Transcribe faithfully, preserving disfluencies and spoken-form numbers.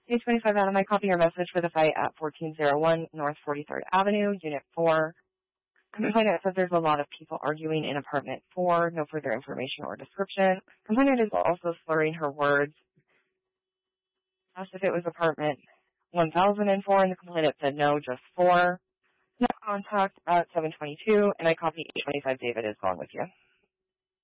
Page twenty-five out of my copy your message for the fight at fourteen oh one North forty-third Avenue, Unit four. Complainant says there's a lot of people arguing in apartment four. No further information or description. Complainant is also slurring her words. Asked if it was apartment one thousand four, and the complainant said no, just four. No contact at seven twenty-two, and I copy eight twenty-five. David is gone with you.